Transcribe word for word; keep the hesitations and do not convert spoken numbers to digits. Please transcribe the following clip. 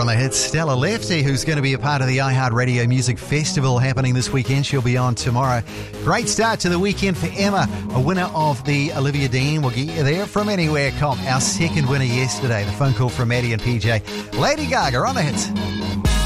on the hits. Stella Lefty, who's going to be a part of the iHeartRadio Music Festival happening this weekend. She'll be on tomorrow. Great start to the weekend for Emma, a winner of the Olivia Dean Will Get You There From Anywhere comp. Our second winner yesterday. The phone call from Maddie and P J. Lady Gaga on the hits.